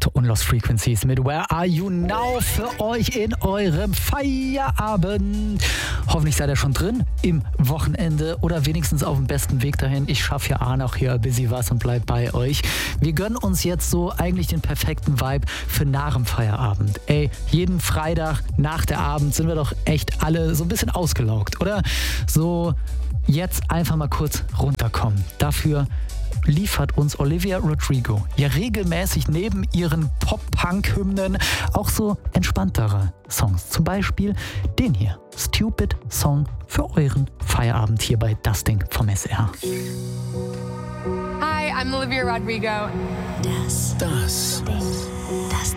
Dr. und Lost Frequencies mit Where Are You Now für euch in eurem Feierabend. Hoffentlich seid ihr schon drin im Wochenende oder wenigstens auf dem besten Weg dahin. Ich schaffe ja noch hier ein bisschen was und bleib bei euch. Wir gönnen uns jetzt so eigentlich den perfekten Vibe für nach dem Feierabend. Ey, jeden Freitag nach der Abend sind wir doch echt alle so ein bisschen ausgelaugt, oder? So, jetzt einfach mal kurz runterkommen. Dafür liefert uns Olivia Rodrigo ja regelmäßig neben ihren Pop-Punk-Hymnen auch so entspanntere Songs. Zum Beispiel den hier, Stupid Song für euren Feierabend hier bei Das Ding vom SR. Hi, I'm Olivia Rodrigo. Das Ding.